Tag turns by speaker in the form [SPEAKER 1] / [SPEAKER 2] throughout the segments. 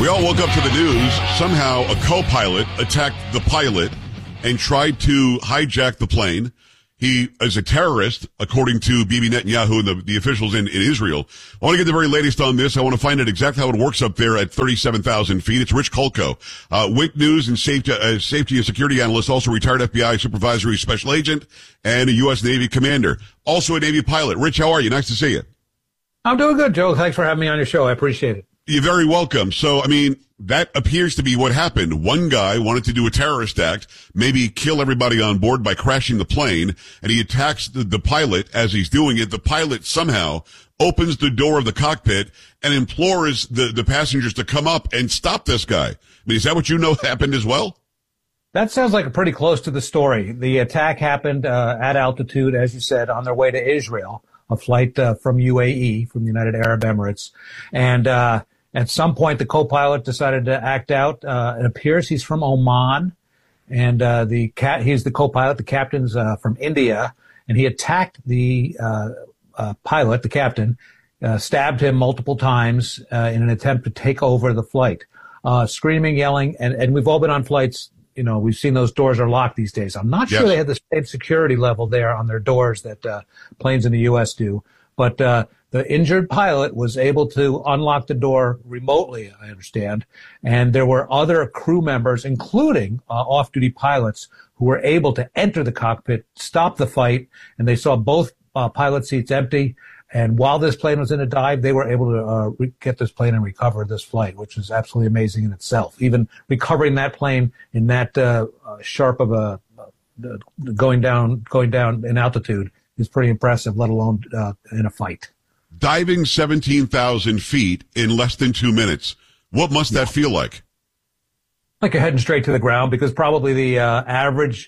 [SPEAKER 1] We all woke up to the news. Somehow a co-pilot attacked the pilot and tried to hijack the plane. He is a terrorist, according to Bibi Netanyahu and the officials in Israel. I want to get the very latest on this. I want to find out exactly how it works up there at 37,000 feet. It's Rich Kolko, Wink News and safety and security analyst, also retired FBI supervisory special agent and a U.S. Navy commander, also a Navy pilot. Rich, how are you? Nice to see you.
[SPEAKER 2] I'm doing good, Joe. Thanks for having me on your show. I appreciate it.
[SPEAKER 1] You're very welcome. So, I mean, that appears to be what happened. One guy wanted to do a terrorist act, maybe kill everybody on board by crashing the plane, and he attacks the pilot as he's doing it. The pilot somehow opens the door of the cockpit and implores the passengers to come up and stop this guy. I mean, is that what you know happened as well?
[SPEAKER 2] That sounds like pretty close to the story. The attack happened at altitude, as you said, on their way to Israel, a flight from UAE, from the United Arab Emirates. And at some point, the co-pilot decided to act out. It appears he's from Oman, and he's the co-pilot. The captain's from India, and he attacked the pilot, the captain, stabbed him multiple times in an attempt to take over the flight, screaming, yelling, and we've all been on flights. You know, we've seen those doors are locked these days. I'm not sure they had the same security level there on their doors that planes in the U.S. do, but the injured pilot was able to unlock the door remotely, I understand. And there were other crew members, including off-duty pilots, who were able to enter the cockpit, stop the fight, and they saw both pilot seats empty. And while this plane was in a dive, they were able to get this plane and recover this flight, which is absolutely amazing in itself. Even recovering that plane in that sharp of a going down in altitude is pretty impressive, let alone in a fight.
[SPEAKER 1] Diving 17,000 feet in less than 2 minutes. What must that feel like?
[SPEAKER 2] Like you're heading straight to the ground, because probably the average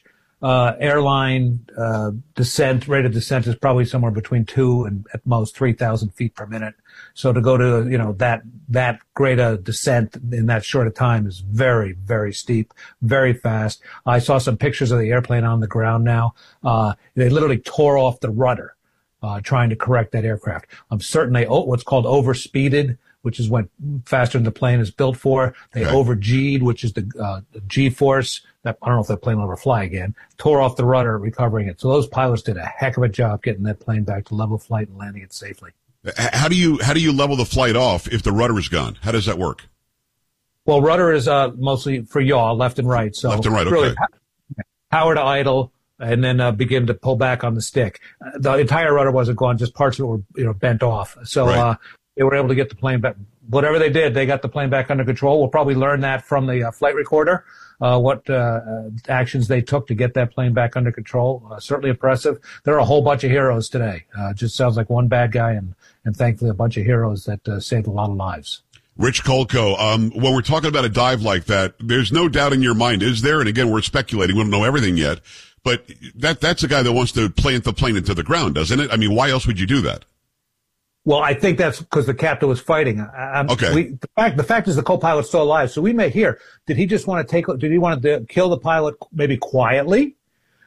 [SPEAKER 2] airline rate of descent is probably somewhere between 2 and at most 3,000 feet per minute. So to go to, that great a descent in that short a time is very, very steep, very fast. I saw some pictures of the airplane on the ground now. They literally tore off the rudder, trying to correct that aircraft. I'm certain they what's called overspeeded, which is went faster than the plane is built for. They over-G'd, which is the G-force. That, I don't know if that plane will ever fly again. Tore off the rudder, recovering it. So those pilots did a heck of a job getting that plane back to level flight and landing it safely.
[SPEAKER 1] How do you level the flight off if the rudder is gone? How does that work?
[SPEAKER 2] Well, rudder is mostly for yaw, left and right. So
[SPEAKER 1] left and right,
[SPEAKER 2] really power to idle, and then begin to pull back on the stick. The entire rudder wasn't gone; just parts of it were bent off. So they were able to get the plane back. Whatever they did, they got the plane back under control. We'll probably learn that from the flight recorder, what actions they took to get that plane back under control. Certainly impressive. There are a whole bunch of heroes today. Just sounds like one bad guy and thankfully a bunch of heroes that saved a lot of lives.
[SPEAKER 1] Rich Kolko, when we're talking about a dive like that, there's no doubt in your mind, is there? And again, we're speculating. We don't know everything yet. But that's a guy that wants to plant the plane into the ground, doesn't it? I mean, why else would you do that?
[SPEAKER 2] Well, I think that's because the captain was fighting.
[SPEAKER 1] Okay.
[SPEAKER 2] The fact is the co-pilot's still alive, so we may hear, did he want to kill the pilot maybe quietly,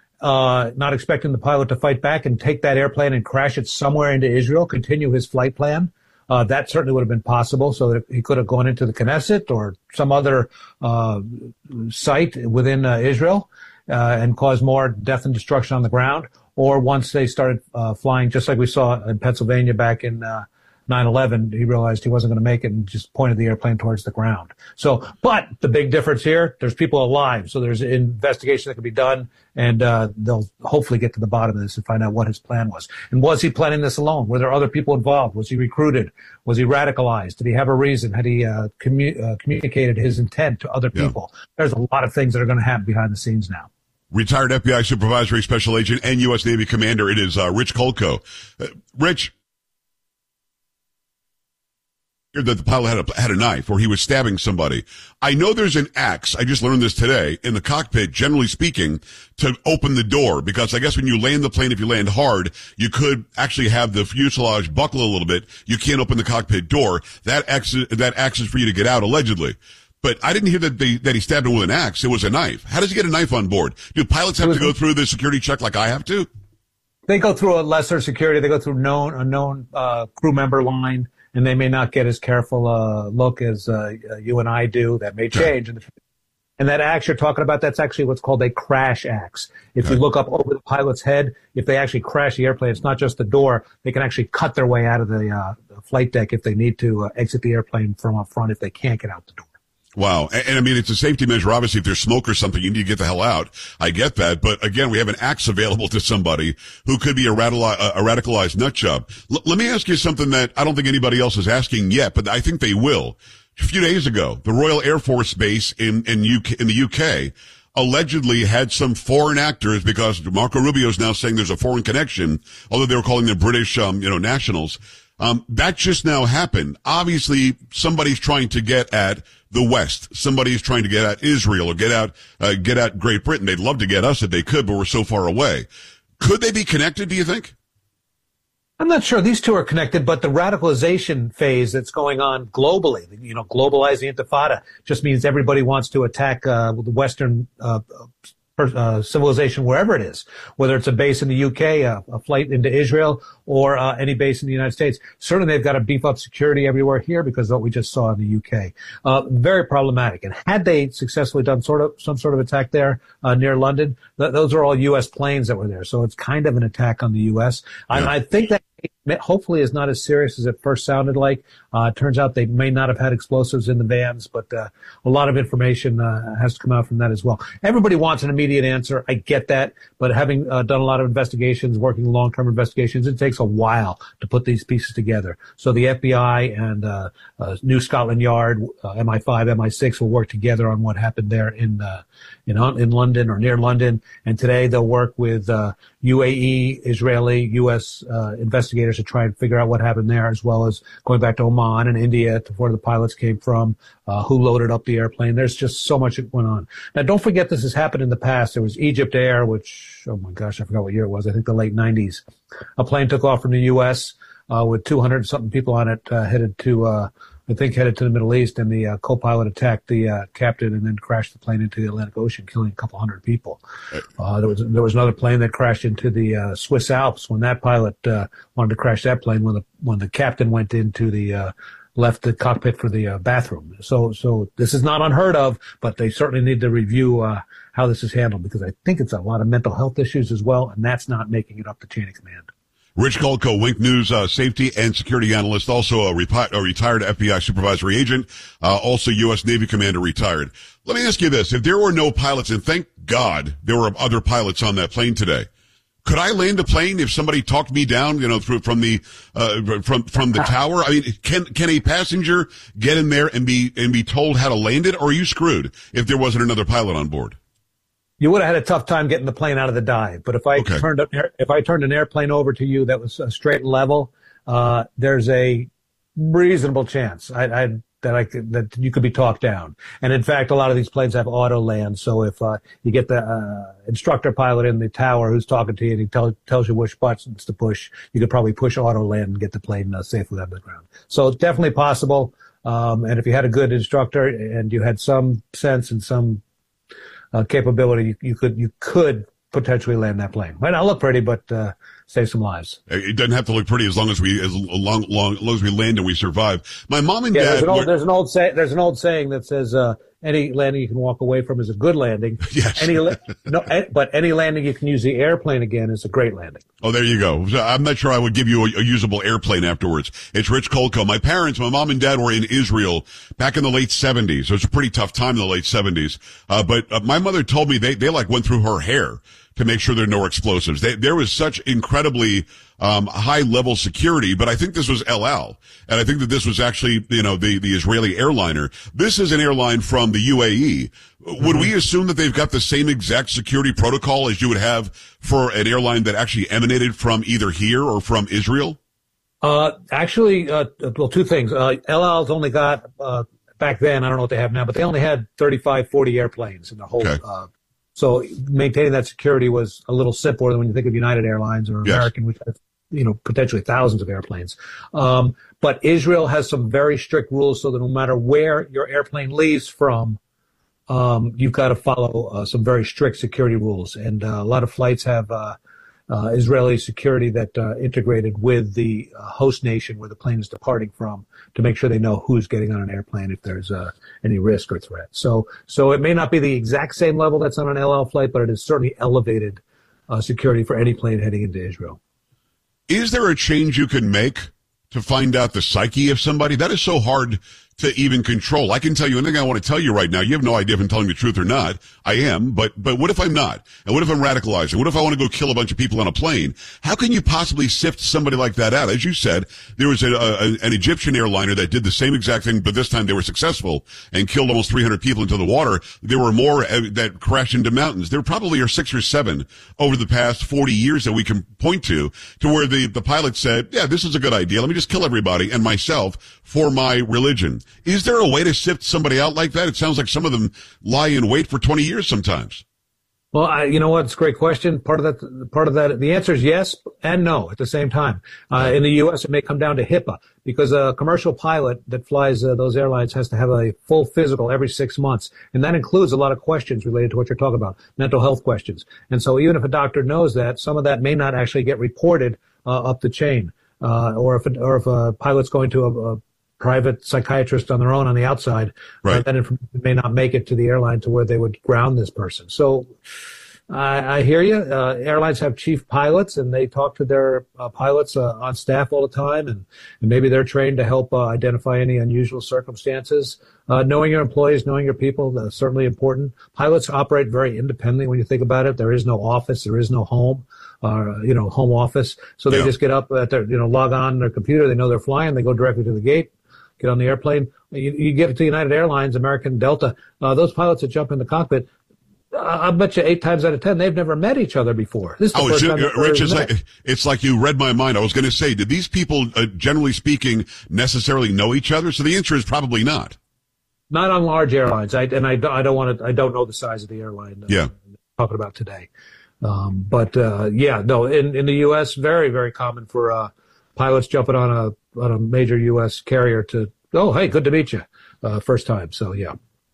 [SPEAKER 2] not expecting the pilot to fight back and take that airplane and crash it somewhere into Israel, continue his flight plan? That certainly would have been possible, so that he could have gone into the Knesset or some other site within Israel and caused more death and destruction on the ground. Or once they started flying, just like we saw in Pennsylvania back in 9/11, he realized he wasn't going to make it and just pointed the airplane towards the ground. So, but the big difference here, there's people alive, so there's an investigation that can be done, and they'll hopefully get to the bottom of this and find out what his plan was. And was he planning this alone? Were there other people involved? Was he recruited? Was he radicalized? Did he have a reason? Had he communicated his intent to other people? There's a lot of things that are going to happen behind the scenes now.
[SPEAKER 1] Retired FBI supervisory special agent and U.S. Navy commander. It is Rich Kolko. Rich, that the pilot had a knife or he was stabbing somebody. I know there's an axe. I just learned this today in the cockpit, generally speaking, to open the door, because I guess when you land the plane, if you land hard, you could actually have the fuselage buckle a little bit. You can't open the cockpit door. That axe is for you to get out, allegedly. But I didn't hear that he stabbed him with an axe. It was a knife. How does he get a knife on board? Do pilots have to go through the security check like I have to?
[SPEAKER 2] They go through a lesser security. They go through a known crew member line, and they may not get as careful a look as you and I do. That may change in the future. And that axe you're talking about, that's actually what's called a crash axe. If you look up over the pilot's head, if they actually crash the airplane, it's not just the door. They can actually cut their way out of the flight deck if they need to exit the airplane from up front if they can't get out the door.
[SPEAKER 1] Wow. And I mean, it's a safety measure. Obviously, if there's smoke or something, you need to get the hell out. I get that. But again, we have an axe available to somebody who could be a radicalized nut job. Let me ask you something that I don't think anybody else is asking yet, but I think they will. A few days ago, the Royal Air Force Base in the UK allegedly had some foreign actors, because Marco Rubio is now saying there's a foreign connection, although they were calling them British, nationals. That just now happened. Obviously, somebody's trying to get at the West. Somebody's trying to get at Israel or get at Great Britain. They'd love to get us if they could, but we're so far away. Could they be connected, do you think?
[SPEAKER 2] I'm not sure these two are connected, but the radicalization phase that's going on globally, globalizing Intifada, just means everybody wants to attack the Western civilization wherever it is, whether it's a base in the UK, a flight into Israel, or any base in the United States. Certainly they've got to beef up security everywhere here because of what we just saw in the UK. Very problematic. And had they successfully done some sort of attack there near London, those are all U.S. planes that were there. So it's kind of an attack on the U.S. Yeah. I think that hopefully is not as serious as it first sounded like. It turns out they may not have had explosives in the vans, but a lot of information has to come out from that as well. Everybody wants an immediate answer. I get that, but having done a lot of investigations, working long-term investigations, it takes a while to put these pieces together. So the FBI and New Scotland Yard, MI5, MI6 will work together on what happened there in London or near London, and today they'll work with UAE, Israeli, U.S. Investigators to try and figure out what happened there, as well as going back to Oman and India to where the pilots came from, who loaded up the airplane. There's just so much that went on. Now, don't forget this has happened in the past. There was Egypt Air, which, oh my gosh, I forgot what year it was. I think the late 90s. A plane took off from the U.S. With 200-something people on it, headed to the Middle East, and the co-pilot attacked the captain and then crashed the plane into the Atlantic Ocean, killing a couple hundred people. There was another plane that crashed into the Swiss Alps when that pilot wanted to crash that plane when the captain went into the left the cockpit for the bathroom. So this is not unheard of, but they certainly need to review how this is handled, because I think it's a lot of mental health issues as well, and that's not making it up the chain of command.
[SPEAKER 1] Rich Kolko, Wink News safety and security analyst, also a retired FBI supervisory agent, also U.S. Navy commander, retired. Let me ask you this. If there were no pilots, and thank God there were other pilots on that plane today, could I land a plane if somebody talked me down, from the tower? I mean, can a passenger get in there and be told how to land it, or are you screwed if there wasn't another pilot on board?
[SPEAKER 2] You would have had a tough time getting the plane out of the dive. But if I turned an airplane over to you that was straight and level, there's a reasonable chance that you could be talked down. And in fact, a lot of these planes have auto land. So if you get the instructor pilot in the tower who's talking to you and he tells you which buttons to push, you could probably push auto land and get the plane safely out of the ground. So it's definitely possible. And if you had a good instructor and you had some sense and some capability, you could potentially land that plane. Might not look pretty, but save some lives.
[SPEAKER 1] It doesn't have to look pretty as long as we land and we survive. My mom and dad.
[SPEAKER 2] There's an old saying that says any landing you can walk away from is a good landing.
[SPEAKER 1] Yes.
[SPEAKER 2] But any landing you can use the airplane again is a great landing.
[SPEAKER 1] Oh, there you go. I'm not sure I would give you a usable airplane afterwards. It's Rich Kolko. My mom and dad were in Israel back in the late 70s. So it was a pretty tough time in the late 70s. But my mother told me they went through her hair to make sure there are no explosives. There was such incredibly high level security, but I think this was El Al, and I think that this was actually the Israeli airliner. This is an airline from the UAE. Would we assume that they've got the same exact security protocol as you would have for an airline that actually emanated from either here or from Israel?
[SPEAKER 2] Actually, two things. El Al's only got back then, I don't know what they have now, but they only had 35, 40 airplanes in the whole. Okay. So maintaining that security was a little simpler than when you think of United Airlines or American, which has, potentially thousands of airplanes. But Israel has some very strict rules so that no matter where your airplane leaves from, you've got to follow some very strict security rules. And a lot of flights have Israeli security that integrated with the host nation where the plane is departing from to make sure they know who's getting on an airplane if there's any risk or threat. So it may not be the exact same level that's on an El Al flight, but it is certainly elevated security for any plane heading into Israel.
[SPEAKER 1] Is there a change you can make to find out the psyche of somebody? That is so hard to even control. I can tell you anything I want to tell you right now. You have no idea if I'm telling the truth or not. I am, but what if I'm not? And what if I'm radicalized? And what if I want to go kill a bunch of people on a plane? How can you possibly sift somebody like that out? As you said, there was an Egyptian airliner that did the same exact thing, but this time they were successful and killed almost 300 people into the water. There were more that crashed into mountains. There probably are 6 or 7 over the past 40 years that we can point to where the pilot said, yeah, this is a good idea. Let me just kill everybody and myself for my religion. Is there a way to sift somebody out like that? It sounds like some of them lie in wait for 20 years sometimes.
[SPEAKER 2] Well, you know what? It's a great question. Part of that, the answer is yes and no at the same time. In the U.S., it may come down to HIPAA because a commercial pilot that flies those airlines has to have a full physical every 6 months. And that includes a lot of questions related to what you're talking about, mental health questions. And so even if a doctor knows that, some of that may not actually get reported up the chain. Or if a pilot's going to a private psychiatrist on their own on the outside,
[SPEAKER 1] right,
[SPEAKER 2] that information may not make it to the airline to where they would ground this person. So I hear you. Airlines have chief pilots, and they talk to their pilots on staff all the time, and maybe they're trained to help identify any unusual circumstances. Knowing your employees, knowing your people, that's certainly important. Pilots operate very independently when you think about it. There is no office, there is no home, home office. So they just get up at their, log on their computer. They know they're flying. They go directly to the gate, get on the airplane. You get to United Airlines, American, Delta. Those pilots that jump in the cockpit, I bet you 8 times out of 10 they've never met each other before. This is the first time
[SPEAKER 1] Rich, it's like you read my mind. I was going to say, did these people, generally speaking, necessarily know each other? So the answer is probably not. Not
[SPEAKER 2] on large airlines. I don't know the size of the airline. Talking about today. In the U.S., very, very common for pilots jumping on a major U.S. carrier to, oh, hey, good to meet you, first time. So, yeah.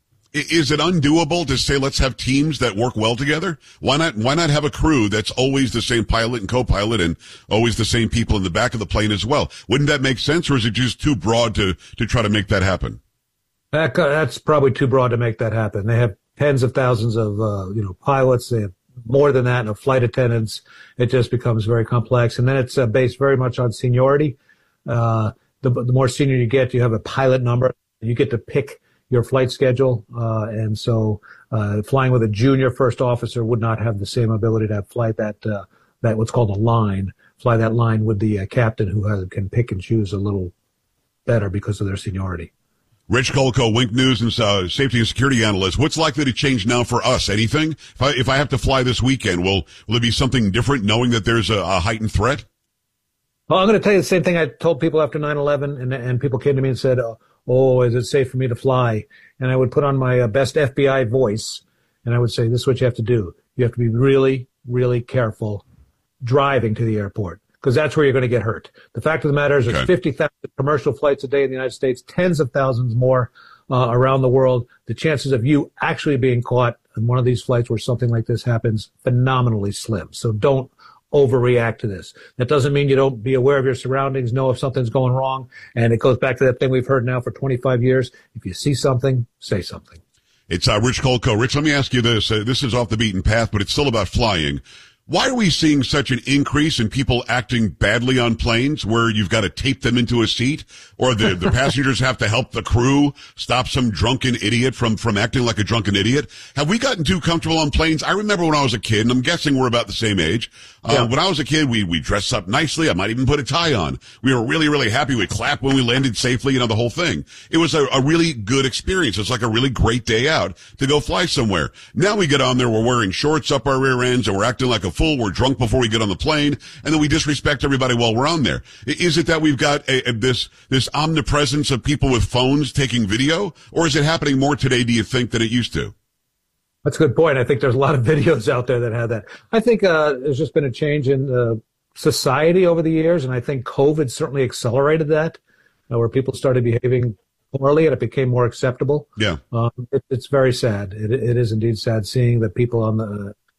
[SPEAKER 1] Is it undoable to say let's have teams that work well together? Why not have a crew that's always the same pilot and co-pilot and always the same people in the back of the plane as well? Wouldn't that make sense, or is it just too broad to try to make that happen?
[SPEAKER 2] That's probably too broad to make that happen. They have tens of thousands of pilots. They have more than that of flight attendants. It just becomes very complex, and then it's based very much on seniority. The more senior you get, you have a pilot number. You get to pick your flight schedule, and so flying with a junior first officer would not have the same ability to fly that what's called a line. Fly that line with the captain who can pick and choose a little better because of their seniority.
[SPEAKER 1] Rich Kolko, Wink News and safety and security analyst. What's likely to change now for us? Anything? If I have to fly this weekend, will it be something different, knowing that there's a heightened threat?
[SPEAKER 2] Well, I'm going to tell you the same thing I told people after 9/11, and people came to me and said, "Oh, is it safe for me to fly?" And I would put on my best FBI voice, and I would say, "This is what you have to do. You have to be really, really careful driving to the airport, because that's where you're going to get hurt." The fact of the matter is there's 50,000 commercial flights a day in the United States, tens of thousands more around the world. The chances of you actually being caught in one of these flights where something like this happens, phenomenally slim. So don't overreact to this. That doesn't mean you don't be aware of your surroundings, know if something's going wrong. And it goes back to that thing we've heard now for 25 years. If you see something, say something.
[SPEAKER 1] It's Rich Kolko. Rich, let me ask you this. This is off the beaten path, but it's still about flying. Why are we seeing such an increase in people acting badly on planes where you've got to tape them into a seat, or the passengers have to help the crew stop some drunken idiot from acting like a drunken idiot? Have we gotten too comfortable on planes? I remember when I was a kid, and I'm guessing we're about the same age. When I was a kid, we dressed up nicely. I might even put a tie on. We were really, really happy. We clapped when we landed safely, the whole thing. It was a really good experience. It's like a really great day out to go fly somewhere. Now we get on there, we're wearing shorts up our rear ends, and we're acting like a fool. We're drunk before we get on the plane, and then we disrespect everybody while we're on there. Is it that we've got this omnipresence of people with phones taking video, or is it happening more today, do you think, than it used to?
[SPEAKER 2] That's a good point. I think there's a lot of videos out there that have that. I think there's just been a change in society over the years, and I think COVID certainly accelerated that, where people started behaving poorly and it became more acceptable.
[SPEAKER 1] Yeah.
[SPEAKER 2] It's very sad. It is indeed sad seeing that people on the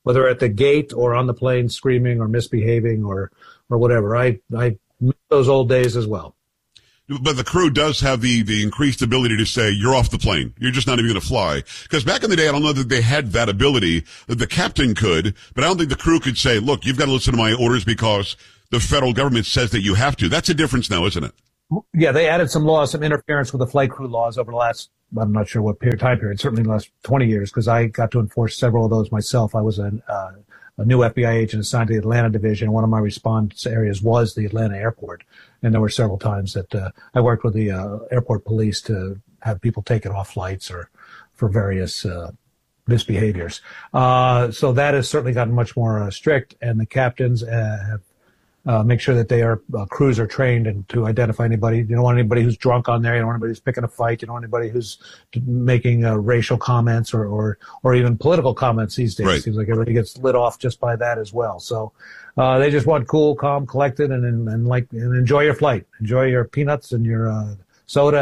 [SPEAKER 2] whether at the gate or on the plane, screaming or misbehaving or whatever. I miss those old days as well.
[SPEAKER 1] But the crew does have the increased ability to say, you're off the plane. You're just not even going to fly. Because back in the day, I don't know that they had that ability. The captain could, but I don't think the crew could say, look, you've got to listen to my orders because the federal government says that you have to. That's a difference now, isn't it?
[SPEAKER 2] Yeah, they added some laws, some interference with the flight crew laws over the last, I'm not sure what time period, certainly the last 20 years, because I got to enforce several of those myself. I was a new FBI agent assigned to the Atlanta division. One of my response areas was the Atlanta airport. And there were several times that I worked with the airport police to have people taken off flights or for various misbehaviors. So that has certainly gotten much more strict, and the captains have make sure that their crews are trained and to identify anybody. You don't want anybody who's drunk on there. You don't want anybody who's picking a fight. You don't want anybody who's making racial comments or even political comments these days.
[SPEAKER 1] Right.
[SPEAKER 2] It seems like everybody gets lit off just by that as well. So they just want cool, calm, collected, and enjoy your flight. Enjoy your peanuts and your soda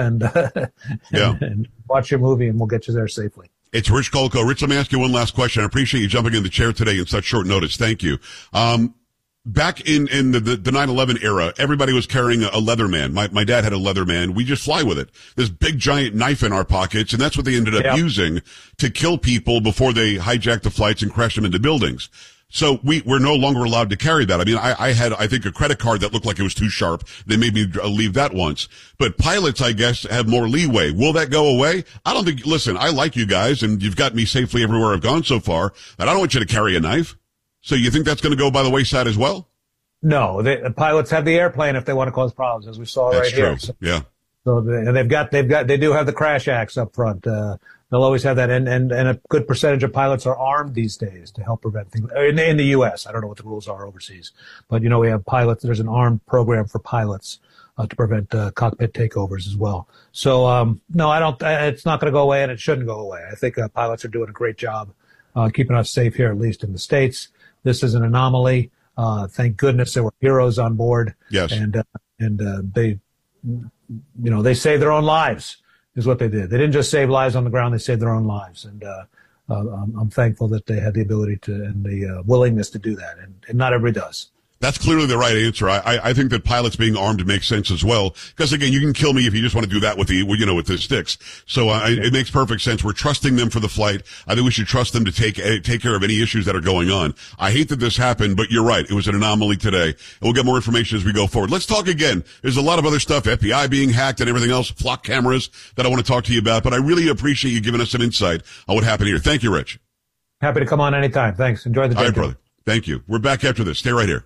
[SPEAKER 2] and watch your movie, and we'll get you there safely.
[SPEAKER 1] It's Rich Kolko. Rich, let me ask you one last question. I appreciate you jumping in the chair today in such short notice. Thank you. Back in the 9/11 era, everybody was carrying a Leatherman. My dad had a Leatherman. We just fly with it. This big giant knife in our pockets, and that's what they ended up using to kill people before they hijacked the flights and crashed them into buildings. So we're no longer allowed to carry that. I mean, I had, I think, a credit card that looked like it was too sharp. They made me leave that once. But pilots, I guess, have more leeway. Will that go away? I don't think, listen, I like you guys, and you've got me safely everywhere I've gone so far, but I don't want you to carry a knife. So you think that's going to go by the wayside as well?
[SPEAKER 2] No, the pilots have the airplane if they want to cause problems, as we saw right here.
[SPEAKER 1] That's true. Yeah.
[SPEAKER 2] So they do have the crash acts up front. They'll always have that, and a good percentage of pilots are armed these days to help prevent things in the U.S. I don't know what the rules are overseas, but we have pilots. There's an armed program for pilots to prevent cockpit takeovers as well. So no, I don't. It's not going to go away, and it shouldn't go away. I think pilots are doing a great job keeping us safe here, at least in the States. This is an anomaly. Thank goodness there were heroes on board.
[SPEAKER 1] Yes.
[SPEAKER 2] And they saved their own lives is what they did. They didn't just save lives on the ground. They saved their own lives. And I'm thankful that they had the ability to and the willingness to do that. And not everybody does.
[SPEAKER 1] That's clearly the right answer. I think that pilots being armed makes sense as well. Because again, you can kill me if you just want to do that with the sticks. So it makes perfect sense. We're trusting them for the flight. I think we should trust them to take care of any issues that are going on. I hate that this happened, but you're right. It was an anomaly today. And we'll get more information as we go forward. Let's talk again. There's a lot of other stuff, FBI being hacked and everything else, flock cameras that I want to talk to you about. But I really appreciate you giving us some insight on what happened here. Thank you, Rich.
[SPEAKER 2] Happy to come on anytime. Thanks. Enjoy the day.
[SPEAKER 1] All right, brother. Thank you. We're back after this. Stay right here.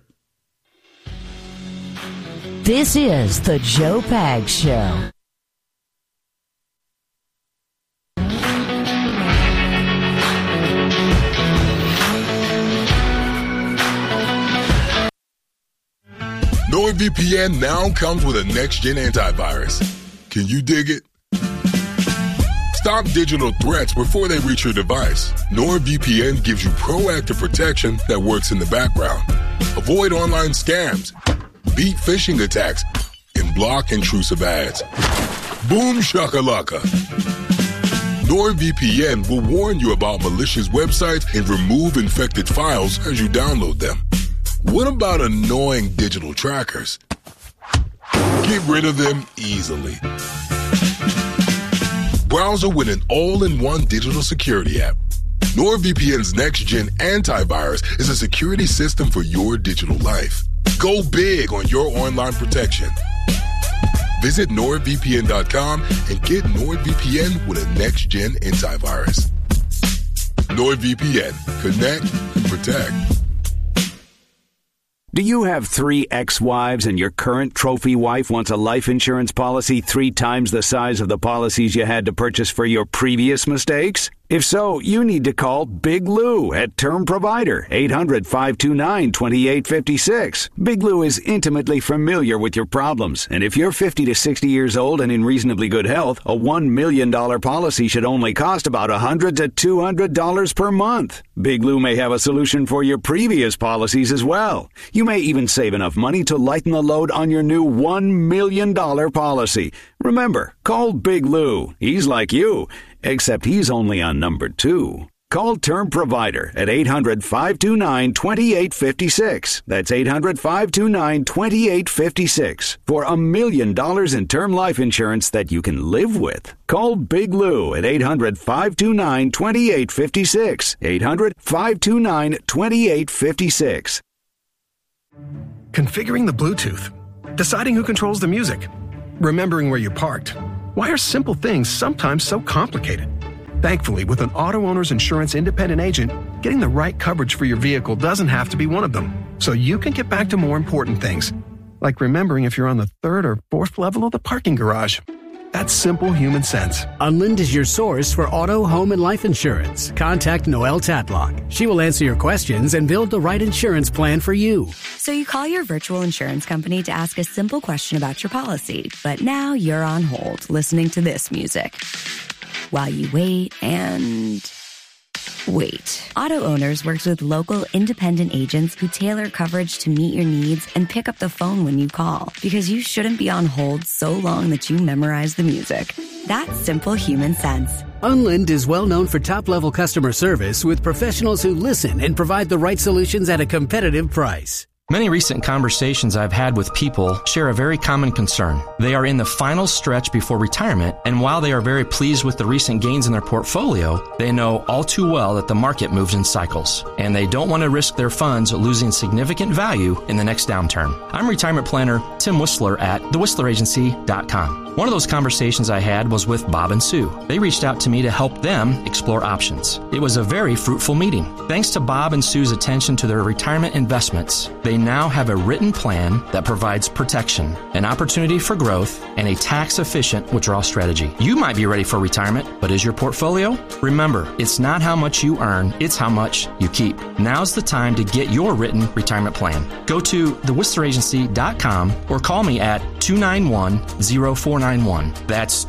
[SPEAKER 3] This is the Joe Pags Show.
[SPEAKER 4] NordVPN now comes with a next-gen antivirus. Can you dig it? Stop digital threats before they reach your device. NordVPN gives you proactive protection that works in the background. Avoid online scams, beat phishing attacks, and block intrusive ads. Boom shakalaka. NordVPN will warn you about malicious websites and remove infected files as you download them. What about annoying digital trackers? Get rid of them easily. Browser with an all-in-one digital security app. NordVPN's next-gen antivirus is a security system for your digital life. Go big on your online protection. Visit NordVPN.com and get NordVPN with a next-gen antivirus. NordVPN. Connect and protect.
[SPEAKER 5] Do you have 3 ex-wives and your current trophy wife wants a life insurance policy 3 times the size of the policies you had to purchase for your previous mistakes? If so, you need to call Big Lou at Term Provider, 800-529-2856. Big Lou is intimately familiar with your problems, and if you're 50 to 60 years old and in reasonably good health, a $1 million policy should only cost about $100 to $200 per month. Big Lou may have a solution for your previous policies as well. You may even save enough money to lighten the load on your new $1 million policy. Remember, call Big Lou. He's like you, except he's only on number 2. Call Term Provider at 800-529-2856. That's 800-529-2856 for $1 million in term life insurance that you can live with. Call Big Lou at 800-529-2856. 800-529-2856.
[SPEAKER 6] Configuring the Bluetooth. Deciding who controls the music. Remembering where you parked. Why are simple things sometimes so complicated? Thankfully, with an auto owner's insurance independent agent, getting the right coverage for your vehicle doesn't have to be one of them. So you can get back to more important things, like remembering if you're on the 3rd or 4th level of the parking garage. That's simple human sense.
[SPEAKER 7] Unlind is your source for auto, home, and life insurance. Contact Noelle Tatlock. She will answer your questions and build the right insurance plan for you.
[SPEAKER 8] So you call your virtual insurance company to ask a simple question about your policy, but now you're on hold listening to this music while you wait and wait. Auto Owners works with local independent agents who tailor coverage to meet your needs and pick up the phone when you call, because you shouldn't be on hold so long that you memorize the music. That's simple human sense.
[SPEAKER 7] Unlind is well known for top-level customer service with professionals who listen and provide the right solutions at a competitive price.
[SPEAKER 9] Many recent conversations I've had with people share a very common concern. They are in the final stretch before retirement, and while they are very pleased with the recent gains in their portfolio, they know all too well that the market moves in cycles, and they don't want to risk their funds losing significant value in the next downturn. I'm retirement planner Tim Whistler at thewhistleragency.com. One of those conversations I had was with Bob and Sue. They reached out to me to help them explore options. It was a very fruitful meeting. Thanks to Bob and Sue's attention to their retirement investments, they now have a written plan that provides protection, an opportunity for growth, and a tax-efficient withdrawal strategy. You might be ready for retirement, but is your portfolio? Remember, it's not how much you earn, it's how much you keep. Now's the time to get your written retirement plan. Go to thewhistleragency.com or call me at 291-0491. That's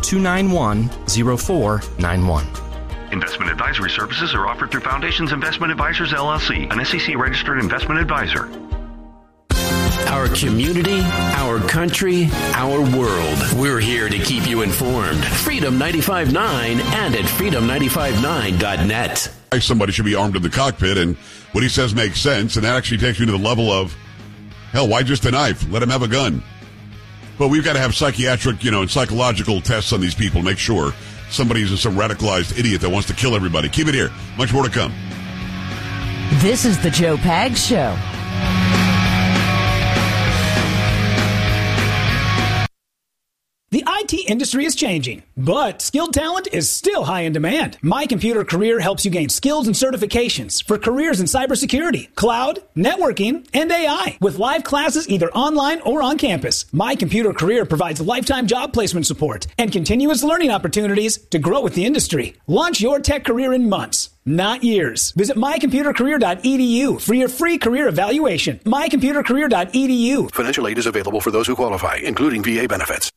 [SPEAKER 9] 291-0491.
[SPEAKER 10] Investment advisory services are offered through Foundations Investment Advisors, LLC, an SEC-registered investment advisor.
[SPEAKER 11] Our community, our country, our world. We're here to keep you informed. Freedom 95.9 and at freedom959.net.
[SPEAKER 1] Somebody should be armed in the cockpit, and what he says makes sense, and that actually takes you to the level of, hell, why just a knife? Let him have a gun. But we've got to have psychiatric, and psychological tests on these people to make sure somebody's some radicalized idiot that wants to kill everybody. Keep it here. Much more to come.
[SPEAKER 3] This is the Joe Pags Show.
[SPEAKER 12] The IT industry is changing, but skilled talent is still high in demand. My Computer Career helps you gain skills and certifications for careers in cybersecurity, cloud, networking, and AI. With live classes either online or on campus, My Computer Career provides lifetime job placement support and continuous learning opportunities to grow with the industry. Launch your tech career in months, not years. Visit mycomputercareer.edu for your free career evaluation. mycomputercareer.edu.
[SPEAKER 6] Financial aid is available for those who qualify, including VA benefits.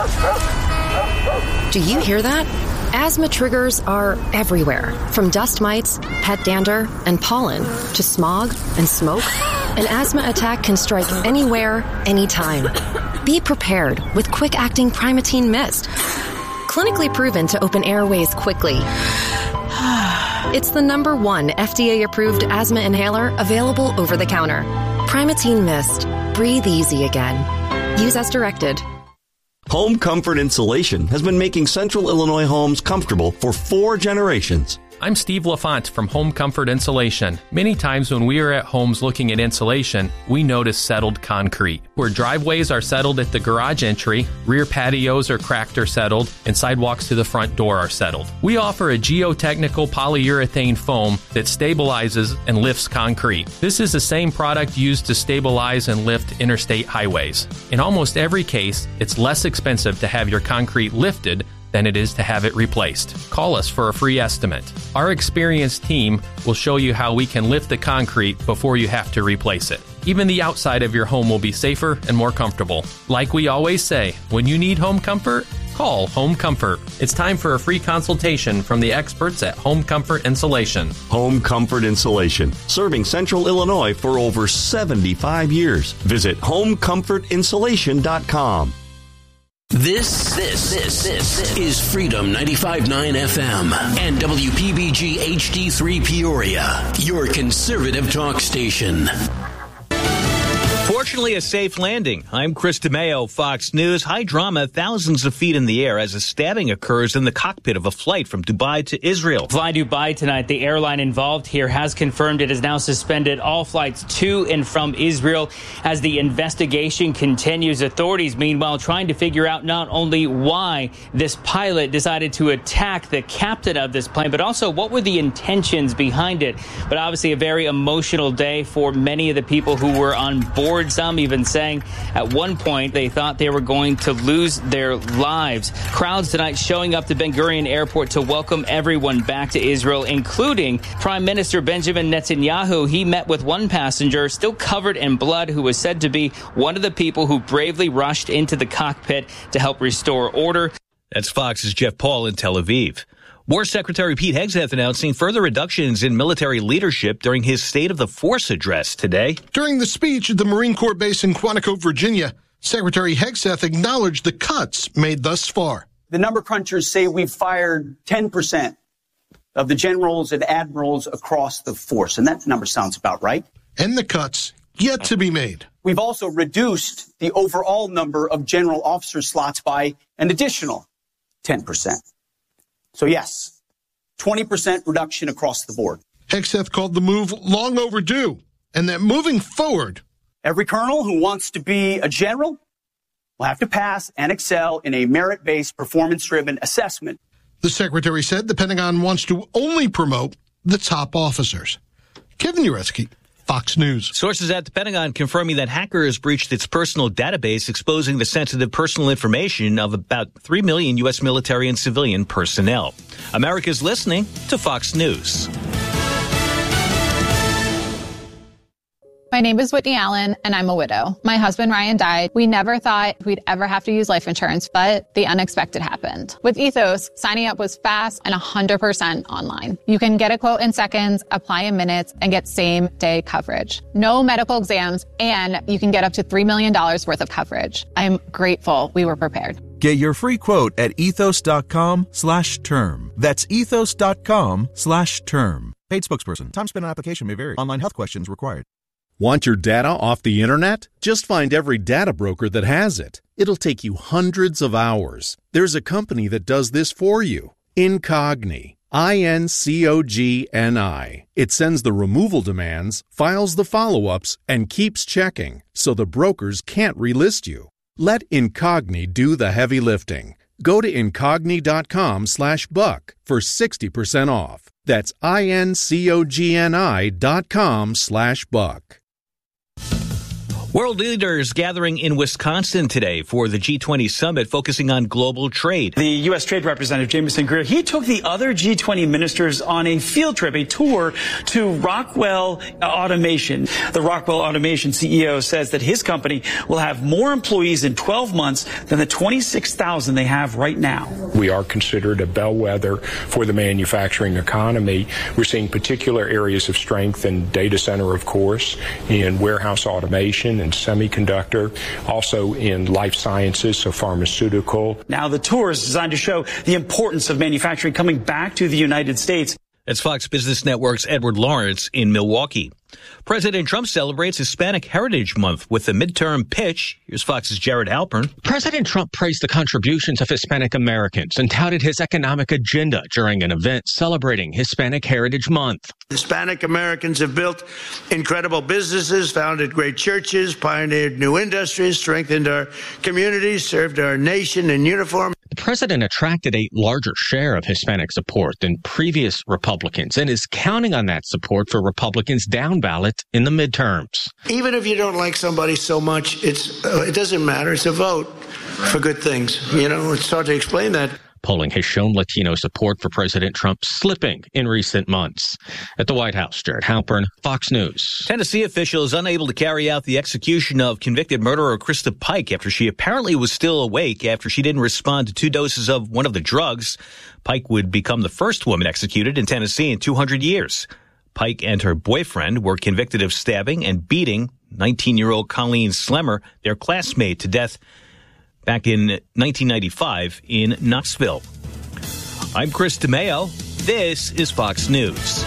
[SPEAKER 13] Do you hear that? Asthma triggers are everywhere, from dust mites, pet dander, and pollen, to smog and smoke. An asthma attack can strike anywhere, anytime. Be prepared with quick-acting Primatene Mist. Clinically proven to open airways quickly. It's the #1 FDA-approved asthma inhaler available over the counter. Primatene Mist. Breathe easy again. Use as directed.
[SPEAKER 14] Home Comfort Insulation has been making Central Illinois homes comfortable for 4 generations.
[SPEAKER 15] I'm Steve LaFont from Home Comfort Insulation. Many times when we are at homes looking at insulation, we notice settled concrete. Where driveways are settled at the garage entry, rear patios are cracked or settled, and sidewalks to the front door are settled. We offer a geotechnical polyurethane foam that stabilizes and lifts concrete. This is the same product used to stabilize and lift interstate highways. In almost every case, it's less expensive to have your concrete lifted than it is to have it replaced. Call us for a free estimate. Our experienced team will show you how we can lift the concrete before you have to replace it. Even the outside of your home will be safer and more comfortable. Like we always say, when you need home comfort, call Home Comfort. It's time for a free consultation from the experts at Home Comfort Insulation.
[SPEAKER 14] Home Comfort Insulation, serving Central Illinois for over 75 years. Visit homecomfortinsulation.com.
[SPEAKER 11] This is Freedom 95.9 FM and WPBG HD3 Peoria, your conservative talk station.
[SPEAKER 16] Fortunately, a safe landing. I'm Chris DeMeo, Fox News. High drama, thousands of feet in the air as a stabbing occurs in the cockpit of a flight from Dubai to Israel.
[SPEAKER 17] Fly Dubai tonight. The airline involved here has confirmed it has now suspended all flights to and from Israel as the investigation continues. Authorities, meanwhile, trying to figure out not only why this pilot decided to attack the captain of this plane, but also what were the intentions behind it. But obviously a very emotional day for many of the people who were on board. Some even saying at one point they thought they were going to lose their lives. Crowds tonight showing up to Ben Gurion Airport to welcome everyone back to Israel, including Prime Minister Benjamin Netanyahu. He met with one passenger still covered in blood who was said to be one of the people who bravely rushed into the cockpit to help restore order.
[SPEAKER 16] That's Fox's Jeff Paul in Tel Aviv. War Secretary Pete Hegseth announcing further reductions in military leadership during his State of the Force address today.
[SPEAKER 18] During the speech at the Marine Corps base in Quantico, Virginia, Secretary Hegseth acknowledged the cuts made thus far.
[SPEAKER 19] The number crunchers say we've fired 10% of the generals and admirals across the force, and that number sounds about right.
[SPEAKER 18] And the cuts yet to be made.
[SPEAKER 19] We've also reduced the overall number of general officer slots by an additional 10%. So yes, 20% reduction across the board.
[SPEAKER 18] Hegseth called the move long overdue, and that moving forward,
[SPEAKER 19] every colonel who wants to be a general will have to pass and excel in a merit-based, performance-driven assessment.
[SPEAKER 18] The secretary said the Pentagon wants to only promote the top officers. Kevin Uretsky, Fox News.
[SPEAKER 16] Sources at the Pentagon confirming that hackers breached its personal database, exposing the sensitive personal information of about 3 million U.S. military and civilian personnel. America's listening to Fox News.
[SPEAKER 20] My name is Whitney Allen, and I'm a widow. My husband, Ryan, died. We never thought we'd ever have to use life insurance, but the unexpected happened. With Ethos, signing up was fast and 100% online. You can get a quote in seconds, apply in minutes, and get same-day coverage. No medical exams, and you can get up to $3 million worth of coverage. I'm grateful we were prepared.
[SPEAKER 21] Get your free quote at ethos.com/term. That's ethos.com/term. Paid spokesperson. Time spent on application may vary. Online health questions required.
[SPEAKER 22] Want your data off the internet? Just find every data broker that has it. It'll take you hundreds of hours. There's a company that does this for you. Incogni. INCOGNI. It sends the removal demands, files the follow-ups, and keeps checking, so the brokers can't relist you. Let Incogni do the heavy lifting. Go to incogni.com/buck for 60% off. That's INCOGNI.com/buck.
[SPEAKER 16] World leaders gathering in Wisconsin today for the G20 summit focusing on global trade.
[SPEAKER 23] The U.S. Trade Representative Jameson Greer, he took the other G20 ministers on a field trip, a tour to Rockwell Automation. The Rockwell Automation CEO says that his company will have more employees in 12 months than the 26,000 they have right now.
[SPEAKER 24] We are considered a bellwether for the manufacturing economy. We're seeing particular areas of strength in data center, of course, in warehouse automation and semiconductor, also in life sciences, so pharmaceutical.
[SPEAKER 23] Now the tour is designed to show the importance of manufacturing coming back to the United States.
[SPEAKER 16] That's Fox Business Network's Edward Lawrence in Milwaukee. President Trump celebrates Hispanic Heritage Month with a midterm pitch. Here's Fox's Jared Halpern.
[SPEAKER 25] President Trump praised the contributions of Hispanic Americans and touted his economic agenda during an event celebrating Hispanic Heritage Month.
[SPEAKER 26] Hispanic Americans have built incredible businesses, founded great churches, pioneered new industries, strengthened our communities, served our nation in uniform.
[SPEAKER 25] The president attracted a larger share of Hispanic support than previous Republicans and is counting on that support for Republicans down ballot in the midterms.
[SPEAKER 26] Even if you don't like somebody so much, it doesn't matter. It's a vote for good things. You know, it's hard to explain that.
[SPEAKER 25] Polling has shown Latino support for President Trump slipping in recent months. At the White House, Jared Halpern, Fox News.
[SPEAKER 16] Tennessee officials unable to carry out the execution of convicted murderer Krista Pike after she apparently was still awake after she didn't respond to 2 doses of one of the drugs. Pike would become the first woman executed in Tennessee in 200 years. Pike and her boyfriend were convicted of stabbing and beating 19-year-old Colleen Slemmer, their classmate, to death back in 1995 in Knoxville. I'm Chris DeMeo. This is Fox News.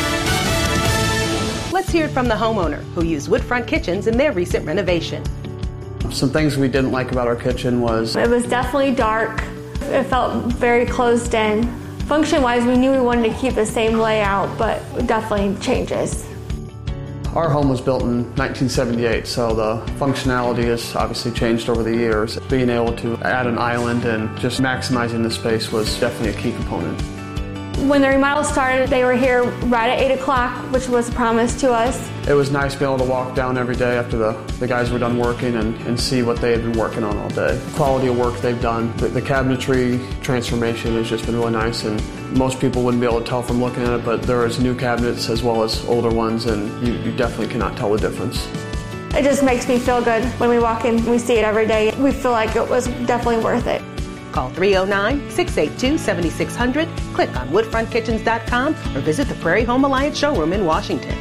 [SPEAKER 2] Let's hear it from the homeowner who used Woodfront Kitchens in their recent renovation.
[SPEAKER 4] Some things we didn't like about our kitchen was
[SPEAKER 5] it was definitely dark. It felt very closed in. Function-wise, we knew we wanted to keep the same layout, but definitely changes.
[SPEAKER 4] Our home was built in 1978, so the functionality has obviously changed over the years. Being able to add an island and just maximizing the space was definitely a key component.
[SPEAKER 5] When the remodel started, they were here right at 8 o'clock, which was a promise to us.
[SPEAKER 4] It was nice being able to walk down every day after the guys were done working and see what they had been working on all day. The quality of work they've done. The cabinetry transformation has just been really nice, and most people wouldn't be able to tell from looking at it, but there is new cabinets as well as older ones, and you definitely cannot tell the difference.
[SPEAKER 5] It just makes me feel good when we walk in and we see it every day. We feel like it was definitely worth it.
[SPEAKER 2] Call 309-682-7600, click on woodfrontkitchens.com, or visit the Prairie Home Alliance showroom in Washington.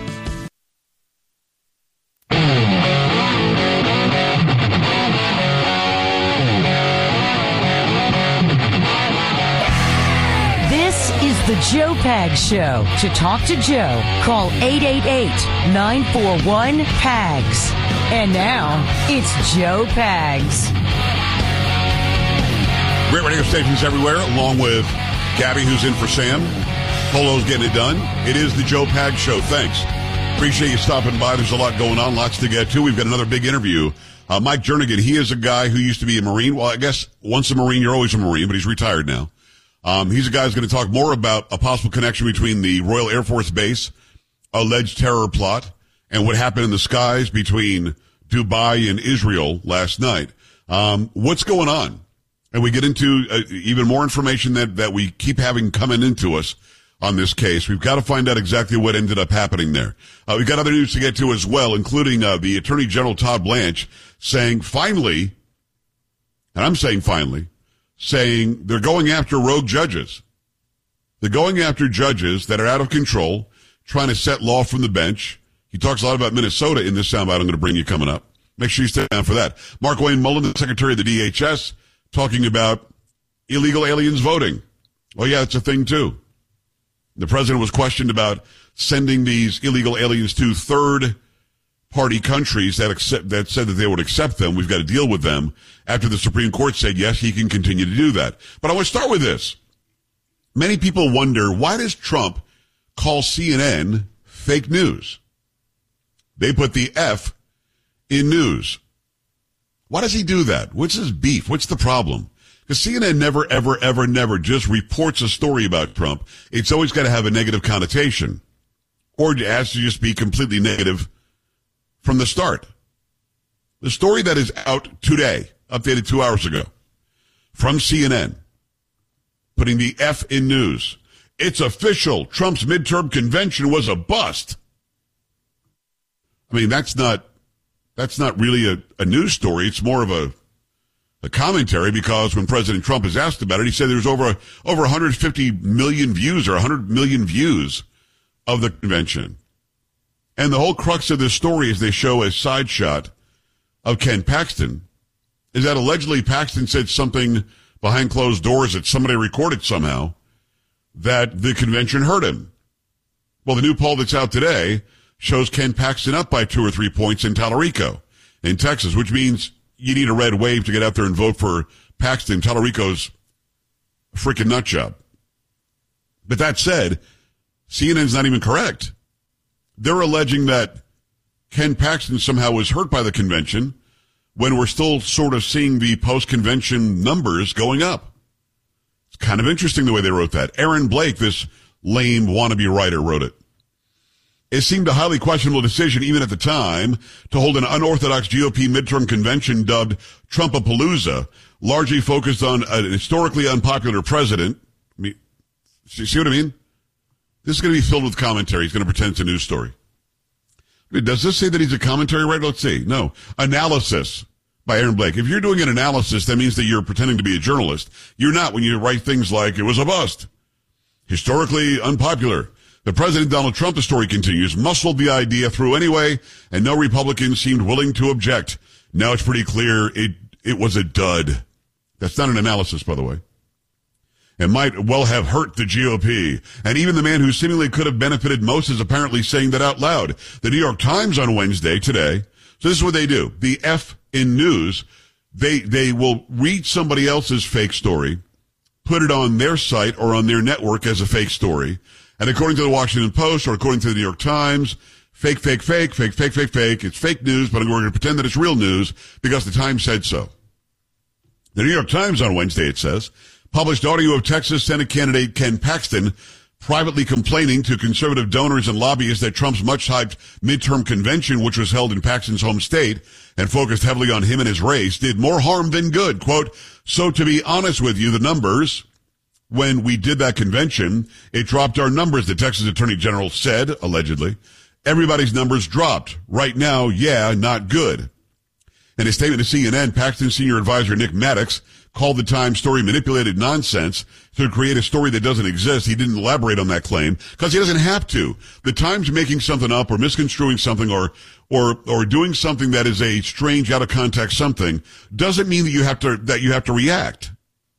[SPEAKER 3] This is the Joe Pags Show. To talk to Joe, call 888-941-PAGS. And now, it's Joe Pags.
[SPEAKER 1] Great radio stations everywhere, along with Gabby, who's in for Sam. Polo's getting it done. It is the Joe Pags Show. Thanks. Appreciate you stopping by. There's a lot going on, lots to get to. We've got another big interview. Mike Jernigan, he is a guy who used to be a Marine. Well, I guess once a Marine, you're always a Marine, but he's retired now. He's a guy who's going to talk more about a possible connection between the Royal Air Force Base, alleged terror plot, and what happened in the skies between Dubai and Israel last night. What's going on? And we get into even more information that we keep having coming into us on this case. We've got to find out exactly what ended up happening there. We've got other news to get to as well, including the Attorney General Todd Blanche saying finally, and I'm saying finally, saying they're going after rogue judges. They're going after judges that are out of control, trying to set law from the bench. He talks a lot about Minnesota in this soundbite I'm going to bring you coming up. Make sure you stay down for that. Markwayne Mullin, the Secretary of the DHS, talking about illegal aliens voting. Well, yeah, it's a thing, too. The president was questioned about sending these illegal aliens to third-party countries that said that they would accept them. We've got to deal with them. After the Supreme Court said, yes, he can continue to do that. But I want to start with this. Many people wonder, why does Trump call CNN fake news? They put the F in news. Why does he do that? What's his beef? What's the problem? Because CNN never, ever, ever, never just reports a story about Trump. It's always got to have a negative connotation. Or it has to just be completely negative from the start. The story that is out today, updated 2 hours ago, from CNN, putting the F in news. It's official. Trump's midterm convention was a bust. I mean, that's not really a news story. It's more of a commentary, because when President Trump is asked about it, he said there's over 150 million views or 100 million views of the convention. And the whole crux of this story is they show a side shot of Ken Paxton, is that allegedly Paxton said something behind closed doors that somebody recorded somehow that the convention hurt him. Well, the new poll that's out today shows Ken Paxton up by 2 or 3 points in Tallarico in Texas, which means you need a red wave to get out there and vote for Paxton. Tallarico's a freaking nut job. But that said, CNN's not even correct. They're alleging that Ken Paxton somehow was hurt by the convention when we're still sort of seeing the post-convention numbers going up. It's kind of interesting the way they wrote that. Aaron Blake, this lame wannabe writer, wrote it. It seemed a highly questionable decision, even at the time, to hold an unorthodox GOP midterm convention dubbed Trumpapalooza, largely focused on a historically unpopular president. I mean, see what I mean? This is going to be filled with commentary. He's going to pretend it's a news story. I mean, does this say that he's a commentary writer? Let's see. No. Analysis by Aaron Blake. If you're doing an analysis, that means that you're pretending to be a journalist. You're not when you write things like, it was a bust. Historically unpopular. The President Donald Trump, the story continues, muscled the idea through anyway, and no Republicans seemed willing to object. Now it's pretty clear it was a dud. That's not an analysis, by the way. It might well have hurt the GOP. And even the man who seemingly could have benefited most is apparently saying that out loud. The New York Times on Wednesday, today. So this is what they do. The F in news, they will read somebody else's fake story, put it on their site or on their network as a fake story. And according to the Washington Post or according to the New York Times, fake. It's fake news, but we're going to pretend that it's real news because the Times said so. The New York Times on Wednesday, it says, published audio of Texas Senate candidate Ken Paxton privately complaining to conservative donors and lobbyists that Trump's much-hyped midterm convention, which was held in Paxton's home state and focused heavily on him and his race, did more harm than good. Quote, so to be honest with you, the numbers, when we did that convention, it dropped our numbers, the Texas Attorney General said, allegedly. Everybody's numbers dropped. Right now, yeah, not good. In a statement to CNN, Paxton's senior advisor Nick Maddox called the Times story manipulated nonsense to create a story that doesn't exist. He didn't elaborate on that claim because he doesn't have to. The Times making something up or misconstruing something or doing something that is a strange, out of context something doesn't mean that you have to react.